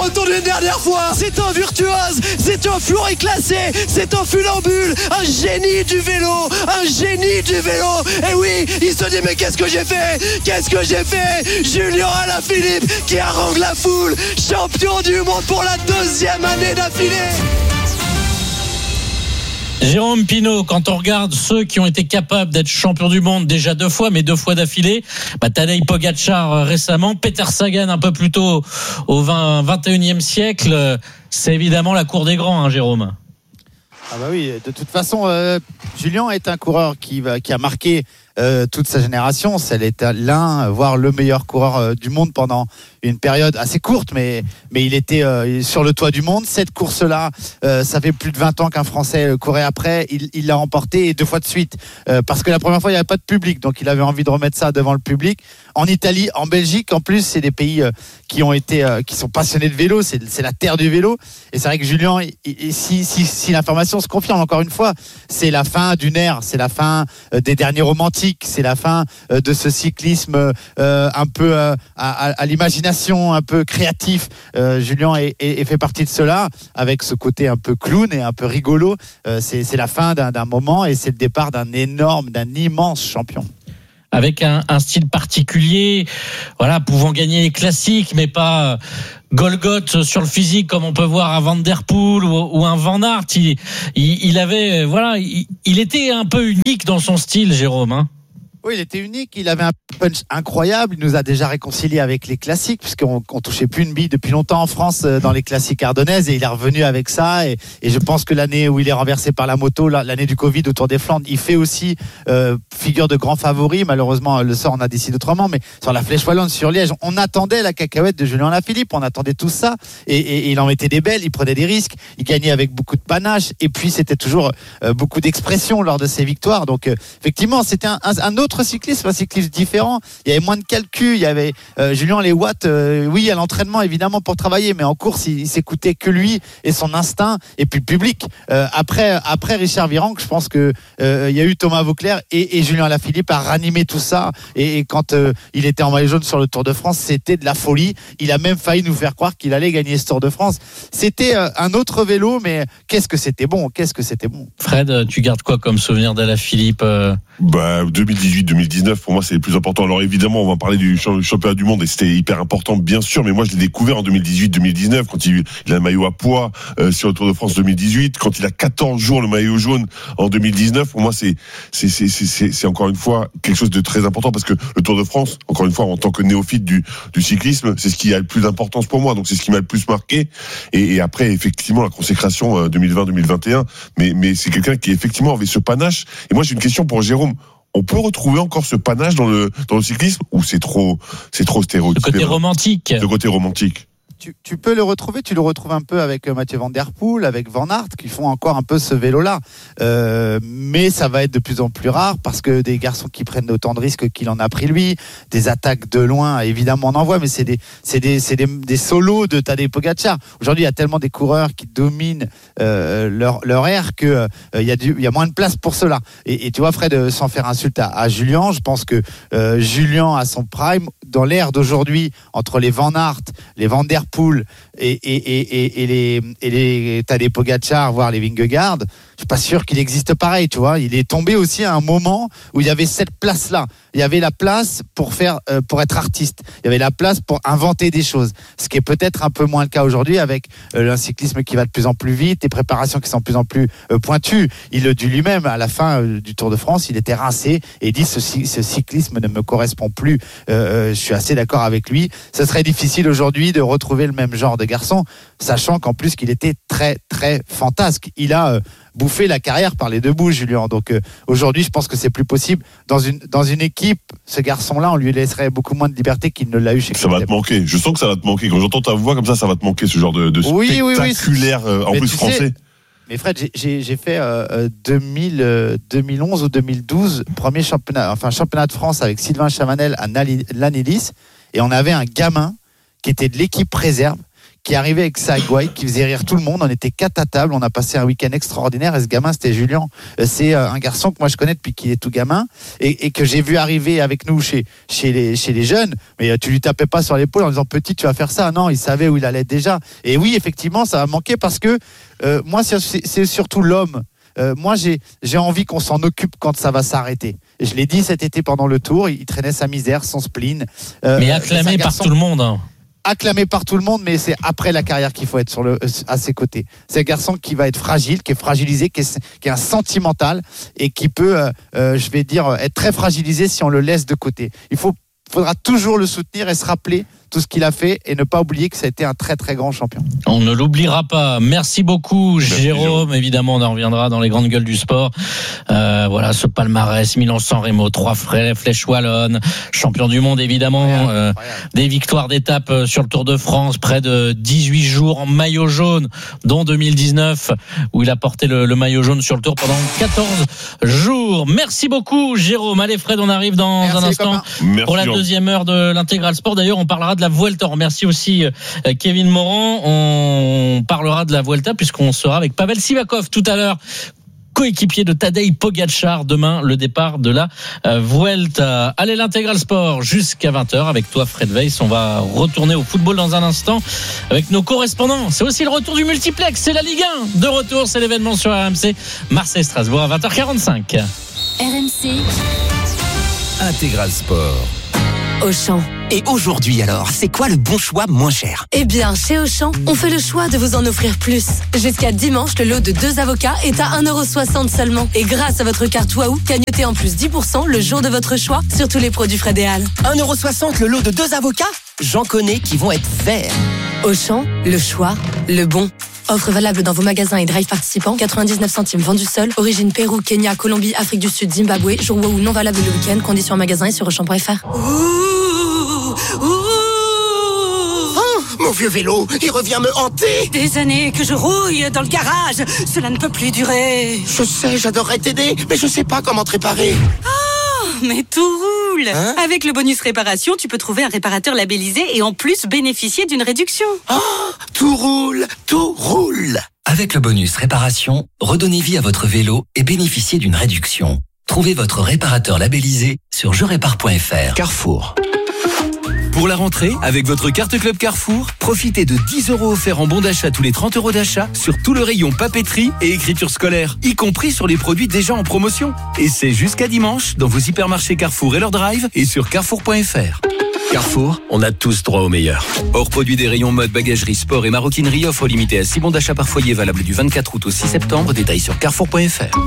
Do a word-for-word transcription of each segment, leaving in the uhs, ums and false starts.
retourne une dernière fois. C'est un virtuose, c'est un flouré classé, c'est un funambule, un génie du vélo, un génie du vélo. Et oui, il se dit mais qu'est-ce que j'ai fait? Qu'est-ce que j'ai fait? Julien Alaphilippe qui harangue la foule, champion du monde pour la deuxième année d'affilée. Jérôme Pinault, quand on regarde ceux qui ont été capables d'être champions du monde déjà deux fois, mais deux fois d'affilée, bah, Tadej Pogačar récemment, Peter Sagan un peu plus tôt au vingt et unième siècle, c'est évidemment la cour des grands, hein, Jérôme. Ah bah oui, de toute façon, euh, Julien est un coureur qui, va, qui a marqué euh, toute sa génération. C'est l'un, voire le meilleur coureur euh, du monde pendant une période assez courte, mais, mais il était euh, sur le toit du monde. Cette course-là, euh, ça fait plus de vingt ans qu'un Français courait après. Il, il l'a remporté deux fois de suite, euh, parce que la première fois, il n'y avait pas de public, donc il avait envie de remettre ça devant le public. En Italie, en Belgique, en plus, c'est des pays euh, qui ont été, euh, qui sont passionnés de vélo. C'est, c'est la terre du vélo. Et c'est vrai que Julien, et, et si, si, si l'information se confirme encore une fois, c'est la fin d'une ère, c'est la fin euh, des derniers romantiques, c'est la fin euh, de ce cyclisme euh, un peu euh, à, à, à l'imagination, un peu créatif. Euh, Julien est, est, est fait partie de cela, avec ce côté un peu clown et un peu rigolo. Euh, c'est, c'est la fin d'un, d'un moment et c'est le départ d'un énorme, d'un immense champion. Avec un, un style particulier, voilà, pouvant gagner les classiques, mais pas Golgoth sur le physique comme on peut voir un Van Der Poel ou, ou un Van Aert. Il, il, il avait, voilà, il, il était un peu unique dans son style, Jérôme, hein. Oui, il était unique, il avait un punch incroyable, il nous a déjà réconcilié avec les classiques, puisqu'on on touchait plus une bille depuis longtemps en France dans les classiques ardennaises, et il est revenu avec ça, et, et je pense que l'année où il est renversé par la moto, l'année du Covid au Tour des Flandres, il fait aussi euh, figure de grand favori. Malheureusement, le sort en a décidé autrement, mais sur la Flèche Wallonne, sur Liège, on attendait la cacahuète de Julien Alaphilippe, on attendait tout ça, et, et, et il en mettait des belles, il prenait des risques, il gagnait avec beaucoup de panache, et puis c'était toujours euh, beaucoup d'expression lors de ses victoires, donc euh, effectivement, c'était un, un, un autre cyclisme, un cyclisme différent. Il y avait moins de calcul, il y avait euh, Julien les watts, euh, oui, à l'entraînement évidemment pour travailler, mais en course il, il s'écoutait que lui et son instinct, et puis le public. Euh, après, après Richard Virenque, je pense que euh, il y a eu Thomas Vauclair et, et Julien Alaphilippe à ranimer tout ça. Et, et quand euh, il était en maillot jaune sur le Tour de France, c'était de la folie. Il a même failli nous faire croire qu'il allait gagner ce Tour de France. C'était euh, un autre vélo, mais qu'est-ce que c'était bon, qu'est-ce que c'était bon. Fred, tu gardes quoi comme souvenir d'Alaphilippe? euh... Bah, deux mille dix-huit deux mille dix-neuf, pour moi, c'est le plus important. Alors, évidemment, on va parler du championnat du monde et c'était hyper important, bien sûr, mais moi, je l'ai découvert en deux mille dix-huit deux mille dix-neuf, quand il, il a le maillot à poids, euh, sur le Tour de France deux mille dix-huit, quand il a quatorze jours le maillot jaune en deux mille dix-neuf. Pour moi, c'est, c'est, c'est, c'est, c'est, c'est encore une fois quelque chose de très important, parce que le Tour de France, encore une fois, en tant que néophyte du, du cyclisme, c'est ce qui a le plus d'importance pour moi. Donc, c'est ce qui m'a le plus marqué. Et, et après, effectivement, la consécration euh, deux mille vingt deux mille vingt et un. Mais, mais c'est quelqu'un qui, effectivement, avait ce panache. Et moi, j'ai une question pour Jérôme. On peut retrouver encore ce panache dans le dans le cyclisme, ou c'est trop c'est trop stéréotypé? Le côté romantique. Le côté romantique. Tu, tu peux le retrouver, tu le retrouves un peu avec Mathieu Van Der Poel, avec Van Aert, qui font encore un peu ce vélo-là. Euh, mais ça va être de plus en plus rare, parce que des garçons qui prennent autant de risques qu'il en a pris lui, des attaques de loin, évidemment on en voit, mais c'est des c'est des c'est des, des solos de Tadej Pogačar. Aujourd'hui, il y a tellement des coureurs qui dominent euh, leur leur aire que euh, il y a du il y a moins de place pour cela. Et, et tu vois, Fred, sans faire insulte à, à Julien, je pense que euh, Julien à son prime, dans l'ère d'aujourd'hui, entre les Van Aert, les Van Der Poel et, et, et, et, les, et les Tadej Pogačar, voire les Vingegaard, je suis pas sûr qu'il existe pareil, tu vois. Il est tombé aussi à un moment où il y avait cette place-là. Il y avait la place pour faire, euh, pour être artiste. Il y avait la place pour inventer des choses. Ce qui est peut-être un peu moins le cas aujourd'hui, avec euh, un cyclisme qui va de plus en plus vite, des préparations qui sont de plus en plus euh, pointues. Il le dit lui-même à la fin euh, du Tour de France, il était rincé et dit ce, ce cyclisme ne me correspond plus. Euh, je suis assez d'accord avec lui. Ce serait difficile aujourd'hui de retrouver le même genre de garçon, sachant qu'en plus qu'il était très très fantasque. Il a euh, bouffé la carrière par les deux bouts, Julien. Donc euh, aujourd'hui, je pense que c'est plus possible. Dans une dans une équipe, ce garçon-là, on lui laisserait beaucoup moins de liberté qu'il ne l'a eu chez Ça va te manquer. Je sens que ça va te manquer. Quand j'entends ta voix comme ça, ça va te manquer, ce genre de, de oui, spectaculaire, oui, oui. Euh, en Mais plus français. Sais, mais Fred, j'ai, j'ai, j'ai fait euh, deux mille, euh, deux mille onze ou deux mille douze, premier championnat, enfin championnat de France avec Sylvain Chavanel à Lannélis, et on avait un gamin qui était de l'équipe réserve, qui arrivait avec sa Higuaín, qui faisait rire tout le monde. On était quatre à table, on a passé un week-end extraordinaire. Et ce gamin, c'était Julien. C'est un garçon que moi je connais depuis qu'il est tout gamin et, et que j'ai vu arriver avec nous chez, chez, les, chez les jeunes. Mais tu lui tapais pas sur l'épaule en disant petit, tu vas faire ça. Non, il savait où il allait déjà. Et oui, effectivement, ça va manquer parce que euh, moi, c'est, c'est surtout l'homme. Euh, moi, j'ai, j'ai envie qu'on s'en occupe quand ça va s'arrêter. Et je l'ai dit cet été pendant le Tour, il, il traînait sa misère, son spleen. Euh, mais acclamé par tout le monde. Hein. Acclamé par tout le monde, mais c'est après la carrière qu'il faut être sur le, à ses côtés. C'est un garçon qui va être fragile, qui est fragilisé, qui est, qui est un sentimental et qui peut, euh, euh, je vais dire, être très fragilisé si on le laisse de côté. Il faut, faudra toujours le soutenir et se rappeler tout ce qu'il a fait et ne pas oublier que ça a été un très très grand champion. On ne l'oubliera pas. Merci beaucoup, Merci Jérôme. Jérôme. Évidemment, on en reviendra dans les grandes gueules du sport. Euh, voilà, ce palmarès, Milan-San Remo, trois flèches wallonnes, champion du monde évidemment, incroyable, euh, incroyable. Des victoires d'étape sur le Tour de France, près de dix-huit jours en maillot jaune, dont deux mille dix-neuf où il a porté le, le maillot jaune sur le Tour pendant quatorze jours. Merci beaucoup, Jérôme. Allez, Fred, on arrive dans Merci un instant pour la deuxième heure de l'Intégral Sport. D'ailleurs, on parlera de la Vuelta. On remercie aussi Kevin Morand. On parlera de la Vuelta puisqu'on sera avec Pavel Sivakov tout à l'heure, coéquipier de Tadej Pogačar. Demain, le départ de la Vuelta. Allez, l'Intégral Sport jusqu'à vingt heures avec toi, Fred Weiss. On va retourner au football dans un instant avec nos correspondants. C'est aussi le retour du multiplex. C'est la Ligue un de retour. C'est l'événement sur R M C. Marseille-Strasbourg à vingt heures quarante-cinq. R M C Intégral Sport. Auchan. Et aujourd'hui alors, c'est quoi le bon choix moins cher ? Eh bien, chez Auchan, on fait le choix de vous en offrir plus. Jusqu'à dimanche, le lot de deux avocats est à un euro soixante seulement. Et grâce à votre carte Waouh, gagnez en plus dix pour cent le jour de votre choix sur tous les produits Fred et Al. un euro soixante le lot de deux avocats ? J'en connais qui vont être verts. Auchan, le choix, le bon. Offre valable dans vos magasins et drive participants. quatre-vingt-dix-neuf centimes vendu seul. Origine Pérou, Kenya, Colombie, Afrique du Sud, Zimbabwe. Jour Waouh non valable le week-end. Conditions en magasin et sur auchan point f r. Ouh, ouh. Oh, mon vieux vélo, il revient me hanter. Des années que je rouille dans le garage. Cela ne peut plus durer. Je sais, j'adorerais t'aider, mais je sais pas comment te réparer. Oh, mais tout roule. Hein ? Avec le bonus réparation, tu peux trouver un réparateur labellisé et en plus bénéficier d'une réduction. Oh, tout roule, tout roule. Avec le bonus réparation, redonnez vie à votre vélo et bénéficiez d'une réduction. Trouvez votre réparateur labellisé sur je répare point f r. Carrefour. Pour la rentrée, avec votre carte Club Carrefour, profitez de dix euros offerts en bon d'achat tous les trente euros d'achat sur tout le rayon papeterie et écriture scolaire, y compris sur les produits déjà en promotion. Et c'est jusqu'à dimanche dans vos hypermarchés Carrefour et leur drive et sur carrefour point f r. Carrefour, on a tous droit au meilleur. Hors produit des rayons mode, bagagerie, sport et maroquinerie, offre limitée à six bons d'achat par foyer valable du vingt-quatre août au six septembre. Détails sur carrefour point f r.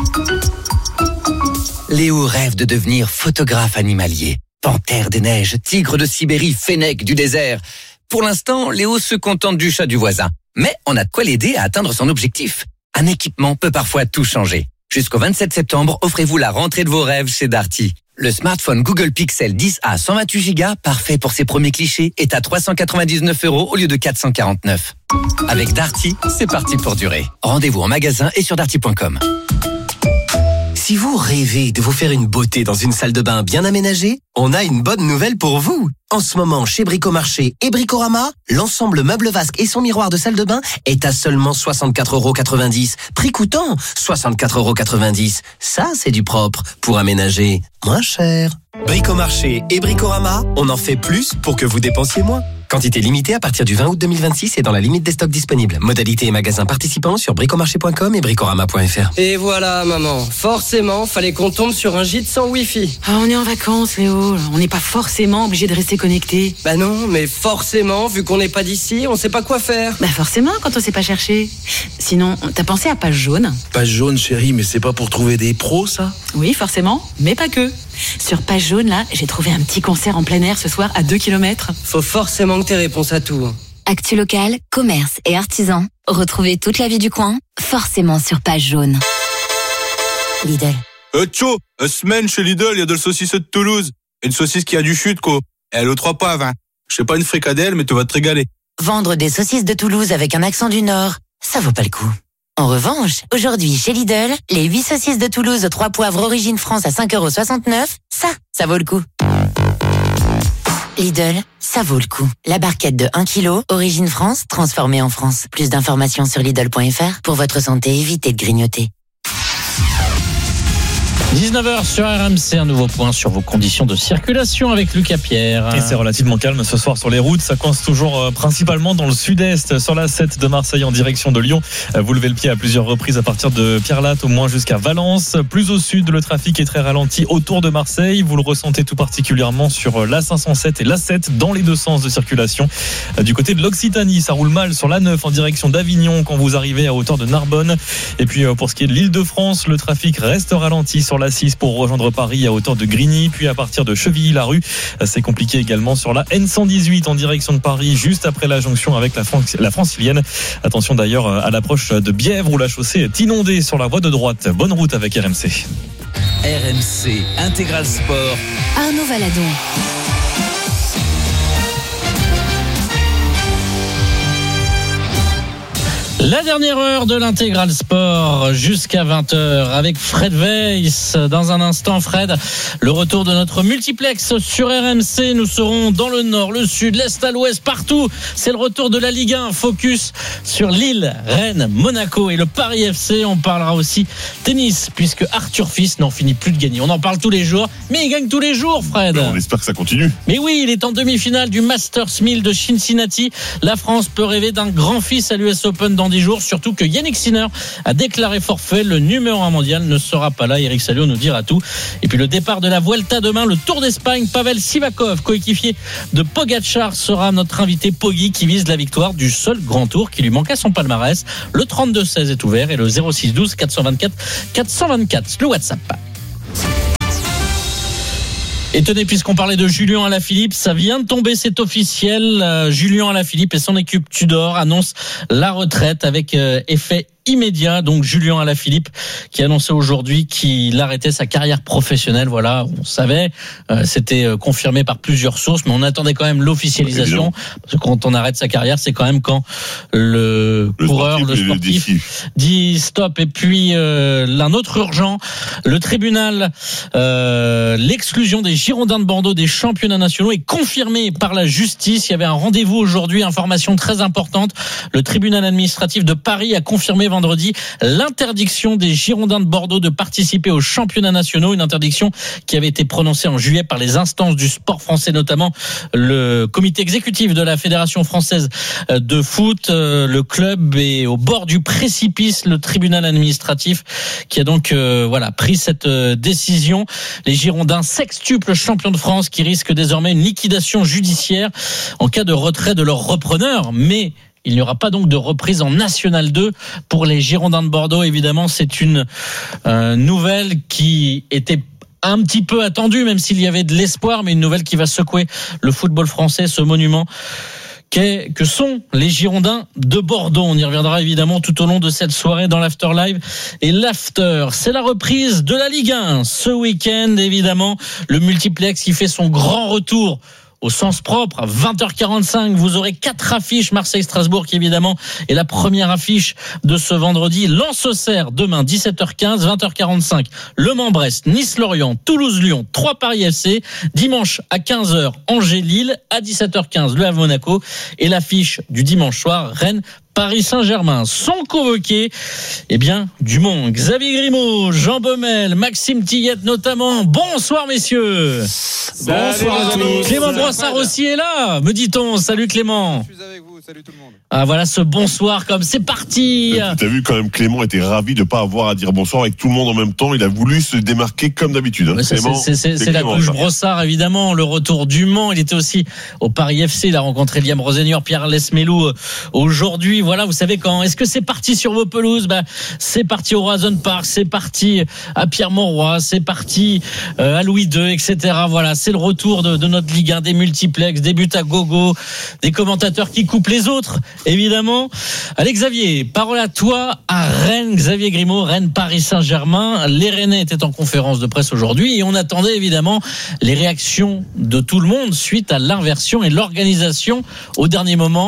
Léo rêve de devenir photographe animalier. Panthère des neiges, tigre de Sibérie, fennec du désert. Pour l'instant, Léo se contente du chat du voisin. Mais on a de quoi l'aider à atteindre son objectif. Un équipement peut parfois tout changer. Jusqu'au vingt-sept septembre, offrez-vous la rentrée de vos rêves chez Darty. Le smartphone Google Pixel dix A cent vingt-huit giga, parfait pour ses premiers clichés, est à trois cent quatre-vingt-dix-neuf euros au lieu de quatre cent quarante-neuf. Avec Darty, c'est parti pour durer. Rendez-vous en magasin et sur darty point com. Si vous rêvez de vous faire une beauté dans une salle de bain bien aménagée, on a une bonne nouvelle pour vous. En ce moment, chez Bricomarché et Bricorama, l'ensemble meuble vasque et son miroir de salle de bain est à seulement soixante-quatre euros quatre-vingt-dix. Prix coûtant soixante-quatre euros quatre-vingt-dix. Ça, c'est du propre pour aménager moins cher. Bricomarché et Bricorama, on en fait plus pour que vous dépensiez moins. Quantité limitée à partir du vingt août deux mille vingt-six et dans la limite des stocks disponibles. Modalité et magasins participants sur bricomarché point com et bricorama point f r. Et voilà, maman. Forcément, fallait qu'on tombe sur un gîte sans wifi. Ah, on est en vacances, Léo. On n'est pas forcément obligé de rester connecté. Bah non, mais forcément, vu qu'on n'est pas d'ici, on sait pas quoi faire. Bah forcément, quand on sait pas chercher. Sinon, t'as pensé à Page Jaune ? Page Jaune, chérie, mais c'est pas pour trouver des pros, ça ? Oui, forcément, mais pas que. Sur Page Jaune, là, j'ai trouvé un petit concert en plein air ce soir à deux kilomètres. Faut forcément que t'aies réponse à tout. Actu local, commerce et artisans. Retrouvez toute la vie du coin, forcément sur Page Jaune. Lidl. Euh, tcho, une semaine chez Lidl, il y a de la saucisse de Toulouse. Une saucisse qui a du chute, quoi. Elle aux trois poivres, hein. Je sais pas une fricadelle, mais tu vas te régaler. Vendre des saucisses de Toulouse avec un accent du Nord, ça vaut pas le coup. En revanche, aujourd'hui chez Lidl, les huit saucisses de Toulouse aux trois poivres origine France à cinq euros soixante-neuf, ça, ça vaut le coup. Lidl, ça vaut le coup. La barquette de un kilo, origine France, transformée en France. Plus d'informations sur Lidl point F R. Pour votre santé, évitez de grignoter. dix-neuf heures sur R M C, un nouveau point sur vos conditions de circulation avec Lucas Pierre. Et c'est relativement calme ce soir sur les routes. Ça coince toujours euh, principalement dans le sud-est, sur la sept de Marseille en direction de Lyon. Euh, vous levez le pied à plusieurs reprises à partir de Pierre-Latte, au moins jusqu'à Valence. Plus au sud, le trafic est très ralenti autour de Marseille. Vous le ressentez tout particulièrement sur l'A cinq cent sept et l'A sept dans les deux sens de circulation. Euh, du côté de l'Occitanie, ça roule mal sur l'A neuf en direction d'Avignon quand vous arrivez à hauteur de Narbonne. Et puis euh, pour ce qui est de l'Île-de-France, le trafic reste ralenti sur l'A six pour rejoindre Paris à hauteur de Grigny, puis à partir de Chevilly-Larue. C'est compliqué également sur la N cent dix-huit en direction de Paris, juste après la jonction avec la, Fran- la francilienne. Attention d'ailleurs à l'approche de Bièvre où la chaussée est inondée sur la voie de droite. Bonne route avec R M C. R M C Intégral Sport. Arnaud Valadon. La dernière heure de l'Intégral Sport jusqu'à vingt heures avec Fred Weiss. Dans un instant, Fred, le retour de notre multiplex sur R M C. Nous serons dans le nord, le sud, l'est à l'ouest, partout. C'est le retour de la Ligue un. Focus sur Lille, Rennes, Monaco et le Paris F C. On parlera aussi tennis puisque Arthur Fils n'en finit plus de gagner. On en parle tous les jours, mais il gagne tous les jours, Fred. On espère que ça continue. Mais oui, il est en demi-finale du Masters mille de Cincinnati. La France peut rêver d'un grand fils à l'U S Open dans dix jours, surtout que Yannick Sinner a déclaré forfait. Le numéro un mondial ne sera pas là. Eric Salio nous dira tout. Et puis le départ de la Vuelta demain, le Tour d'Espagne. Pavel Sivakov, coéquipier de Pogacar, sera notre invité Poggi qui vise la victoire du seul grand tour qui lui manque à son palmarès. Le trente-deux seize est ouvert et le zéro six douze quatre cent vingt-quatre quatre cent vingt-quatre, le WhatsApp. Et tenez, puisqu'on parlait de Julien Alaphilippe, ça vient de tomber, c'est officiel. Euh, Julien Alaphilippe et son équipe Tudor annoncent la retraite avec euh, effet immédiat. Donc Julien Alaphilippe qui annonçait aujourd'hui qu'il arrêtait sa carrière professionnelle. Voilà, on savait, euh, c'était euh, confirmé par plusieurs sources, mais on attendait quand même l'officialisation. Parce que quand on arrête sa carrière, c'est quand même quand le, le coureur, sportif, le sportif le dit stop. Et puis euh, l'un autre urgent, le tribunal, euh, l'exclusion des Girondins de Bordeaux des championnats nationaux est confirmée par la justice. Il y avait un rendez-vous aujourd'hui, information très importante. Le tribunal administratif de Paris a confirmé vendredi l'interdiction des Girondins de Bordeaux de participer aux championnats nationaux, une interdiction qui avait été prononcée en juillet par les instances du sport français, notamment le comité exécutif de la Fédération française de foot. Le club est au bord du précipice, le tribunal administratif qui a donc euh, voilà pris cette euh, décision. Les Girondins sextuples champions de France qui risquent désormais une liquidation judiciaire en cas de retrait de leur repreneur, mais il n'y aura pas donc de reprise en National deux pour les Girondins de Bordeaux. Évidemment, c'est une euh, nouvelle qui était un petit peu attendue, même s'il y avait de l'espoir, mais une nouvelle qui va secouer le football français, ce monument que sont les Girondins de Bordeaux. On y reviendra évidemment tout au long de cette soirée dans l'After Live. Et l'After, c'est la reprise de la Ligue un ce week-end, évidemment. Le multiplex qui fait son grand retour au sens propre, à vingt heures quarante-cinq, vous aurez quatre affiches. Marseille-Strasbourg qui évidemment est la première affiche de ce vendredi. Lens-Auxerre demain dix-sept heures quinze, vingt heures quarante-cinq. Le Mans-Brest, Nice-Lorient, Toulouse-Lyon, trois Paris F C. Dimanche à quinze heures, Angers-Lille. À dix-sept heures quinze, Le Havre-Monaco. Et l'affiche du dimanche soir, Rennes Paris Saint-Germain. Sont convoqués, eh bien, du monde. Xavier Grimaud, Jean Baumel, Maxime Tillette notamment. Bonsoir messieurs. Bonsoir à tous. Clément Brossard aussi est là, me dit-on. Salut Clément. Je suis avec vous. Salut tout le monde. Ah voilà ce bonsoir comme c'est parti. T'as vu quand même, Clément était ravi de pas avoir à dire bonsoir avec tout le monde en même temps. Il a voulu se démarquer comme d'habitude. Hein. C'est, Clément, c'est, c'est, c'est, c'est la couche Brossard évidemment. Le retour du Mans. Il était aussi au Paris F C. Il a rencontré Liam Rosenior, Pierre Lesmelou aujourd'hui. Voilà, vous savez quand est-ce que c'est parti sur vos pelouses? Bah, c'est parti au Horizon Park, c'est parti à Pierre-Mauroy, c'est parti euh, à Louis deux, et cetera. Voilà, c'est le retour de, de notre Ligue un, des multiplex, des buts à gogo, des commentateurs qui coupent les autres, évidemment. Allez Xavier, parole à toi à Rennes. Xavier Grimaud, Rennes Paris Saint-Germain. Les Rennais étaient en conférence de presse aujourd'hui et on attendait évidemment les réactions de tout le monde suite à l'inversion et l'organisation au dernier moment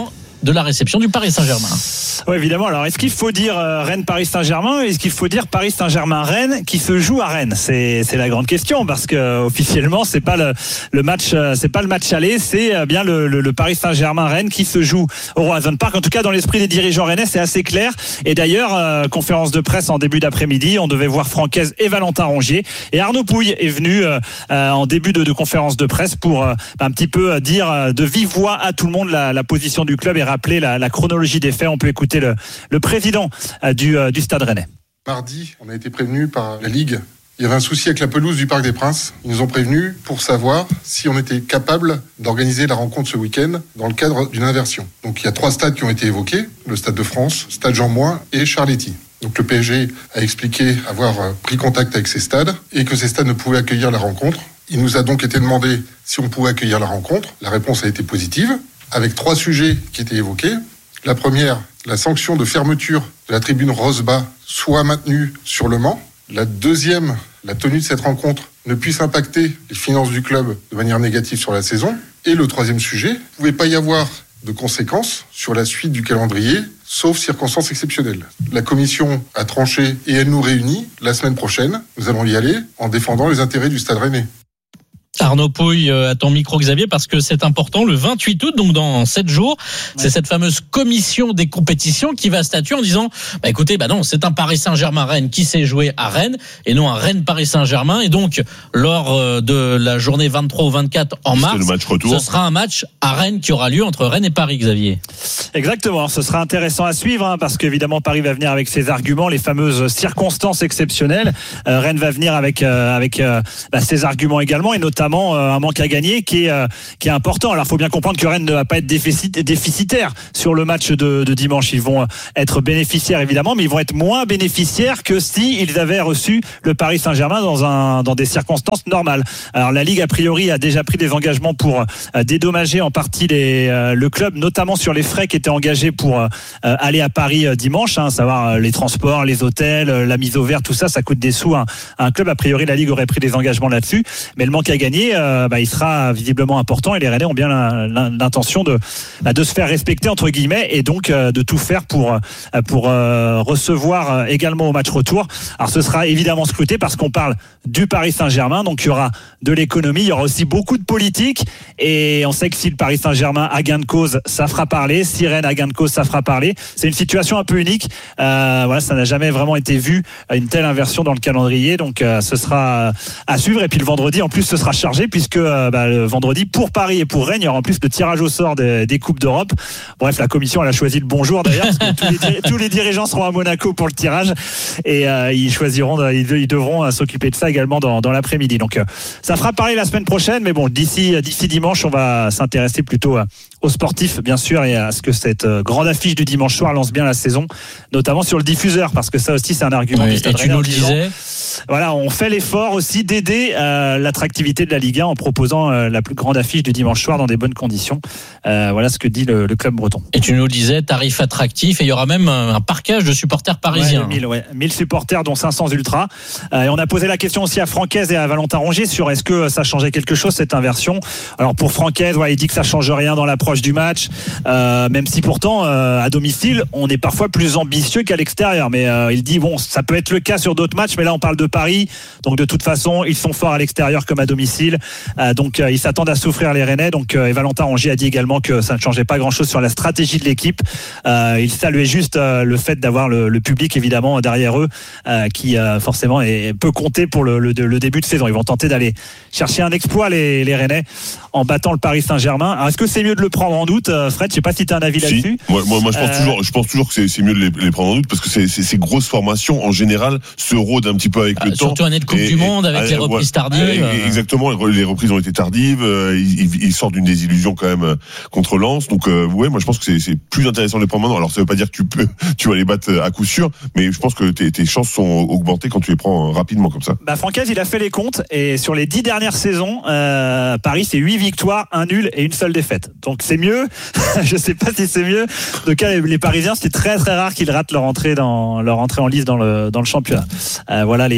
de la réception du Paris Saint-Germain. Oui, évidemment. Alors, est-ce qu'il faut dire euh, Rennes-Paris Saint-Germain, ou est-ce qu'il faut dire Paris Saint-Germain-Rennes qui se joue à Rennes? C'est, c'est la grande question, parce que euh, officiellement, c'est pas le, le match, euh, c'est pas le match aller, c'est euh, bien le, le, le Paris Saint-Germain-Rennes qui se joue au Roazhon Park. En tout cas, dans l'esprit des dirigeants rennais, c'est assez clair. Et d'ailleurs, euh, conférence de presse en début d'après-midi, on devait voir Francaise et Valentin Rongier. Et Arnaud Pouille est venu euh, euh, en début de, de conférence de presse pour euh, un petit peu euh, dire euh, de vive voix à tout le monde la, la position du club et rappeler la, la chronologie des faits. On peut écouter le, le président euh, du, euh, du Stade Rennais. Mardi, on a été prévenu par la Ligue. Il y avait un souci avec la pelouse du Parc des Princes. Ils nous ont prévenus pour savoir si on était capable d'organiser la rencontre ce week-end dans le cadre d'une inversion. Donc il y a trois stades qui ont été évoqués, le Stade de France, Stade Jean Moulin et Charletti. Donc le P S G a expliqué avoir pris contact avec ces stades et que ces stades ne pouvaient accueillir la rencontre. Il nous a donc été demandé si on pouvait accueillir la rencontre. La réponse a été positive, avec trois sujets qui étaient évoqués. La première, la sanction de fermeture de la tribune Rosebas soit maintenue sur le Mans. La deuxième, la tenue de cette rencontre ne puisse impacter les finances du club de manière négative sur la saison. Et le troisième sujet, il ne pouvait pas y avoir de conséquences sur la suite du calendrier, sauf circonstances exceptionnelles. La commission a tranché et elle nous réunit la semaine prochaine. Nous allons y aller en défendant les intérêts du Stade Rennais. Arnaud Pouille à ton micro, Xavier, parce que c'est important, le vingt-huit août, donc dans sept jours, ouais. C'est cette fameuse commission des compétitions qui va statuer en disant, bah écoutez, bah non, c'est un Paris Saint-Germain-Rennes qui s'est joué à Rennes et non un Rennes-Paris Saint-Germain, et donc lors de la journée vingt-trois au vingt-quatre en mars, le match retour. Ce sera un match à Rennes qui aura lieu entre Rennes et Paris, Xavier. Exactement, ce sera intéressant à suivre, hein, parce qu'évidemment Paris va venir avec ses arguments, les fameuses circonstances exceptionnelles. Euh, Rennes va venir avec euh, avec euh, bah, ses arguments également, et notamment un manque à gagner qui est, euh, qui est important. Alors il faut bien comprendre que Rennes ne va pas être déficit, déficitaire sur le match de, de dimanche. Ils vont être bénéficiaires évidemment, mais ils vont être moins bénéficiaires que si ils avaient reçu le Paris Saint-Germain dans, un, dans des circonstances normales. Alors la Ligue a priori a déjà pris des engagements pour euh, dédommager en partie les, euh, le club, notamment sur les frais qui étaient engagés pour euh, aller à Paris euh, dimanche, hein, savoir euh, les transports, les hôtels, euh, la mise au vert, tout ça, ça coûte des sous à un, à un club. A priori la Ligue aurait pris des engagements là-dessus, mais le manque à gagner Euh, bah, il sera visiblement important, et les Rennais ont bien l'intention de, de se faire respecter entre guillemets, et donc euh, de tout faire pour, pour euh, recevoir également au match retour. Alors ce sera évidemment scruté parce qu'on parle du Paris Saint-Germain, donc il y aura de l'économie, il y aura aussi beaucoup de politique, et on sait que si le Paris Saint-Germain a gain de cause, ça fera parler, si Rennes a gain de cause, ça fera parler. C'est une situation un peu unique, euh, voilà, ça n'a jamais vraiment été vu, une telle inversion dans le calendrier, donc euh, ce sera à suivre. Et puis le vendredi en plus ce sera chargé, puisque euh, bah, le vendredi pour Paris et pour Rennes, il y aura en plus le tirage au sort des, des Coupes d'Europe. Bref, la commission elle a choisi le bon jour d'ailleurs, parce que tous les, dir- tous les dirigeants seront à Monaco pour le tirage, et euh, ils choisiront, ils, ils devront euh, s'occuper de ça également dans, dans l'après-midi. Donc euh, ça fera pareil la semaine prochaine, mais bon, d'ici, d'ici dimanche, on va s'intéresser plutôt à, aux sportifs bien sûr, et à ce que cette euh, grande affiche du dimanche soir lance bien la saison, notamment sur le diffuseur, parce que ça aussi c'est un argument. Oui, et tu nous le disais. Voilà, on fait l'effort aussi d'aider euh, l'attractivité de la Ligue un en proposant euh, la plus grande affiche du dimanche soir dans des bonnes conditions. Euh, voilà ce que dit le, le club breton. Et tu nous le disais, tarif attractif, et il y aura même un parquage de supporters parisiens. Ouais, mille, ouais, mille supporters, dont cinq cents ultras. Euh, et on a posé la question aussi à Francaise et à Valentin Rongier sur est-ce que ça changeait quelque chose, cette inversion. Alors pour Francaise, ouais, il dit que ça change rien dans l'approche du match, euh, même si pourtant euh, à domicile on est parfois plus ambitieux qu'à l'extérieur. Mais euh, il dit bon, ça peut être le cas sur d'autres matchs, mais là on parle de Paris, donc de toute façon ils sont forts à l'extérieur comme à domicile, euh, donc euh, ils s'attendent à souffrir les Rennais. Donc euh, et Valentin Rongier a dit également que ça ne changeait pas grand chose sur la stratégie de l'équipe. Euh, il saluait juste euh, le fait d'avoir le, le public évidemment derrière eux, euh, qui euh, forcément est, peut compter pour le, le, le début de saison. Ils vont tenter d'aller chercher un exploit, les, les Rennais, en battant le Paris Saint-Germain. Alors est-ce que c'est mieux de le prendre en doute, Fred? Je sais pas si tu as un avis si. là-dessus. Moi, moi, moi je pense euh... toujours, je pense toujours que c'est, c'est mieux de les, les prendre en doute, parce que c'est, c'est, ces grosses formations en général se rôdent un petit peu avec ah, le surtout temps. Surtout année de Coupe et, du Monde avec et, les reprises ouais, tardives. Et, exactement, les reprises ont été tardives. Ils, ils sortent d'une désillusion quand même contre Lens. Donc euh, ouais, moi je pense que c'est, c'est plus intéressant de les prendre maintenant. Alors ça veut pas dire que tu peux, tu vas les battre à coup sûr, mais je pense que tes, tes chances sont augmentées quand tu les prends rapidement comme ça. Bah Francaise, il a fait les comptes, et sur les dix dernières saisons, euh, Paris c'est huit victoires, un nul et une seule défaite. Donc c'est mieux. Je sais pas si c'est mieux. En tout cas, les, les Parisiens, c'est très très rare qu'ils ratent leur entrée dans leur entrée en lice dans le dans le championnat. Euh, voilà les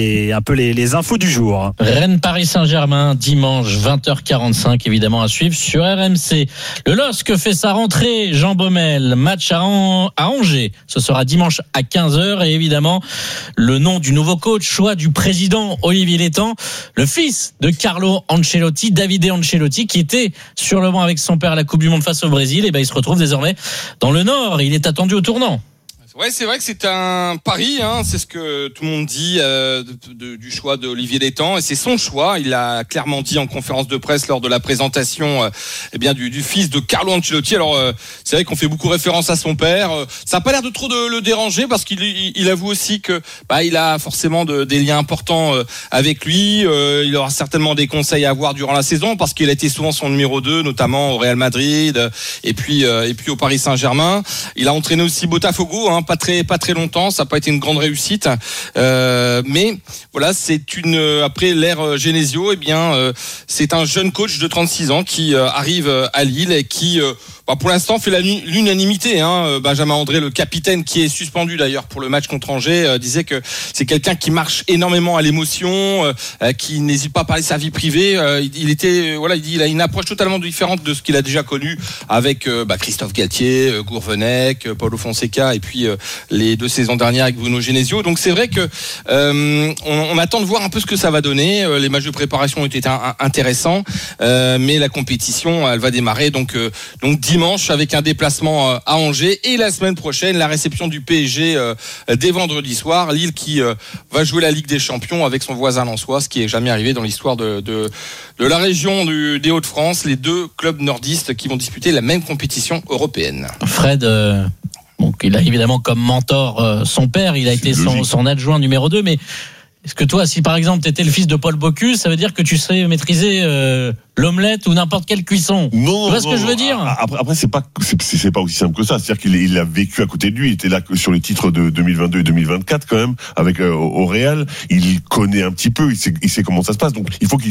les, un peu les, les infos du jour. Rennes Paris Saint-Germain, dimanche vingt heures quarante-cinq, évidemment à suivre sur R M C. Le L O S C fait sa rentrée, Jean Baumel, match à, An- à Angers. Ce sera dimanche à quinze heures et évidemment le nom du nouveau coach, choix du président Olivier Létang, le fils de Carlo Ancelotti, Davide Ancelotti, qui était sur le banc avec son père à la Coupe du Monde face au Brésil. Et ben il se retrouve désormais dans le Nord. Il est attendu au tournant. Ouais, c'est vrai que c'est un pari, hein, c'est ce que tout le monde dit euh, de, de, du choix d'Olivier Létang, et c'est son choix. Il a clairement dit en conférence de presse lors de la présentation, euh, eh bien du, du fils de Carlo Ancelotti. Alors euh, c'est vrai qu'on fait beaucoup référence à son père. Euh, ça a pas l'air de trop de le déranger parce qu'il il, il avoue aussi que bah il a forcément de, des liens importants euh, avec lui. Euh, il aura certainement des conseils à avoir durant la saison parce qu'il a été souvent son numéro deux, notamment au Real Madrid euh, et puis euh, et puis au Paris Saint-Germain. Il a entraîné aussi Botafogo, hein, pas très pas très longtemps, ça n'a pas été une grande réussite, euh, mais voilà, c'est une après l'ère Genesio, eh bien euh, c'est un jeune coach de trente-six ans qui euh, arrive à Lille et qui euh, bah, pour l'instant fait la, l'unanimité, hein. Benjamin André, le capitaine, qui est suspendu d'ailleurs pour le match contre Angers, euh, disait que c'est quelqu'un qui marche énormément à l'émotion, euh, qui n'hésite pas à parler de sa vie privée. Euh, il, il était voilà, il dit il a une approche totalement différente de ce qu'il a déjà connu avec euh, bah, Christophe Galtier, euh, Gourvenec, euh, Paulo Fonseca et puis euh, les deux saisons dernières avec Bruno Genesio. Donc c'est vrai que euh, on, on attend de voir un peu ce que ça va donner. Euh, les matchs de préparation ont été un, un, intéressants, euh, mais la compétition, elle va démarrer donc euh, donc dimanche avec un déplacement euh, à Angers et la semaine prochaine la réception du P S G euh, dès vendredi soir. Lille qui euh, va jouer la Ligue des Champions avec son voisin lensois, ce qui est jamais arrivé dans l'histoire de de, de la région du, des Hauts-de-France. Les deux clubs nordistes qui vont disputer la même compétition européenne. Fred. Euh... Donc, il a évidemment comme mentor euh, son père, il a été son, son adjoint numéro deux, mais est-ce que toi, si par exemple tu étais le fils de Paul Bocuse, ça veut dire que tu sais maîtriser euh, l'omelette ou n'importe quelle cuisson? Non, tu vois ce non, que je veux dire? Après, après c'est pas c'est, c'est pas aussi simple que ça. C'est-à-dire qu'il il a vécu à côté de lui. Il était là sur les titres de deux mille vingt-deux et deux mille vingt-quatre quand même avec euh, au Real. Il connaît un petit peu. Il sait, il sait comment ça se passe. Donc il faut qu'il